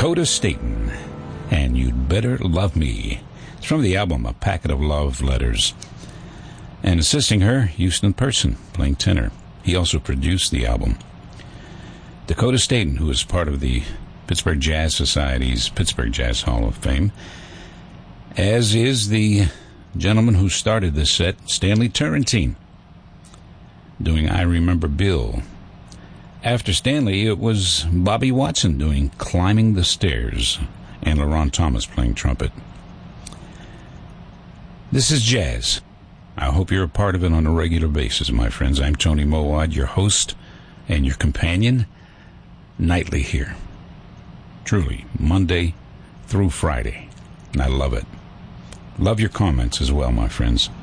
Dakota Staton, and You'd Better Love Me. It's from the album A Packet of Love Letters. And assisting her, Houston Person, playing tenor. He also produced the album. Dakota Staton, who is part of the Pittsburgh Jazz Society's Pittsburgh Jazz Hall of Fame, as is the gentleman who started this set, Stanley Turrentine, doing I Remember Bill. After Stanley, it was Bobby Watson doing Climbing the Stairs, and LaRon Thomas playing trumpet. This is jazz. I hope you're a part of it on a regular basis, my friends. I'm Tony Mowad, your host and your companion, nightly here. Truly, Monday through Friday. And I love it. Love your comments as well, my friends.